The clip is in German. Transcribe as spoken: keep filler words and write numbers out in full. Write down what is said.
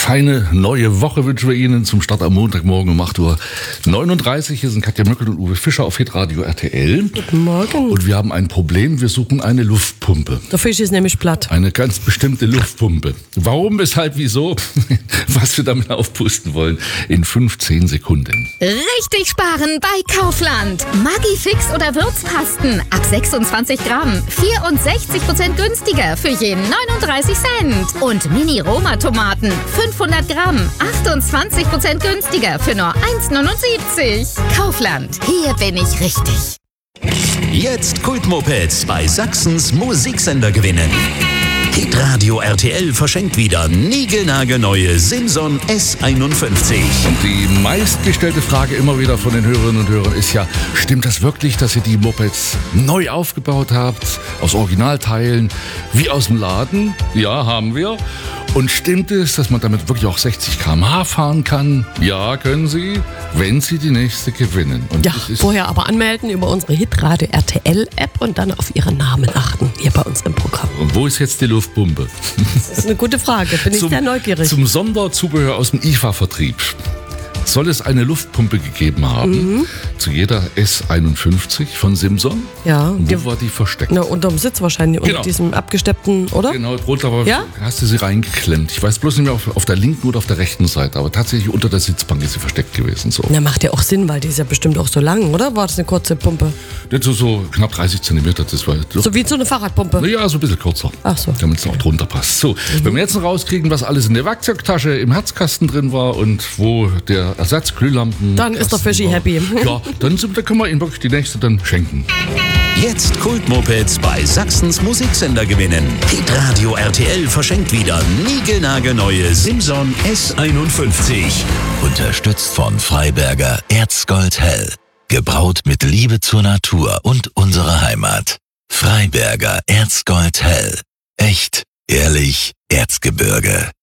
feine neue Woche wünschen wir Ihnen zum Start am Montagmorgen um acht Uhr neununddreißig. Hier sind Katja Möckel und Uwe Fischer auf Hitradio R T L. Guten Morgen. Und wir haben ein Problem, wir suchen eine Luftpumpe. Der Fisch ist nämlich platt. Eine ganz bestimmte Luftpumpe. Warum, weshalb, wieso, was wir damit aufpusten wollen, in fünfzehn Sekunden. Richtig sparen bei Kaufland. Maggi-Fix oder Würzpasten ab sechsundzwanzig Gramm. vierundsechzig Prozent günstiger für jeden neununddreißig Cent. Und Mini-Roma-Tomaten fünfhundert Gramm. achtundzwanzig Prozent günstiger für nur eins neunundsiebzig. Kaufland. Hier bin ich richtig. Jetzt Kultmopeds bei Sachsens Musiksender gewinnen. Hitradio R T L verschenkt wieder niegelnagelneue Simson S einundfünfzig. Und die meistgestellte Frage immer wieder von den Hörerinnen und Hörern ist ja, stimmt das wirklich, dass ihr die Mopeds neu aufgebaut habt, aus Originalteilen, wie aus dem Laden? Ja, haben wir. Und stimmt es, dass man damit wirklich auch sechzig Kilometer pro Stunde fahren kann? Ja, können Sie, wenn Sie die nächste gewinnen. Und Ja, das ist vorher aber anmelden über unsere Hitradio R T L App und dann auf Ihren Namen achten, hier bei uns im Programm. Und wo ist jetzt die Luftpumpe? Das ist eine gute Frage, bin ich Zum, sehr neugierig. zum Sonderzubehör aus dem I F A-Vertrieb soll es eine Luftpumpe gegeben haben, Mhm. zu jeder S einundfünfzig von Simson. Ja, Und die, wo war die versteckt? na, unterm Sitz wahrscheinlich, Genau. unter diesem abgesteppten, oder? Genau, drunter aber Ja? hast du sie reingeklemmt. Ich weiß bloß nicht mehr, auf, auf der linken oder auf der rechten Seite, aber tatsächlich unter der Sitzbank ist sie versteckt gewesen. So. Na, macht ja auch Sinn, weil die ist ja bestimmt auch so lang, oder? War das eine kurze Pumpe? Das so, so knapp dreißig Zentimeter, das war doch, So wie so eine Fahrradpumpe. naja, so ein bisschen kürzer. Ach so. Damit es noch drunter passt. So, wenn wir jetzt noch rauskriegen, was alles in der Werkzeugtasche im Herzkasten drin war und wo der Ersatzglühlampen. Dann ist der Fischi war. happy. Ja, dann, sind, dann können wir ihn wirklich die nächste dann schenken. Jetzt Kultmopeds bei Sachsens Musiksender gewinnen. Hitradio R T L verschenkt wieder niegelnagelneue Simson S einundfünfzig. Unterstützt von Freiberger Erzgold Hell. Gebraut mit Liebe zur Natur und unserer Heimat. Freiberger Erzgold Hell. Echt, ehrlich, Erzgebirge.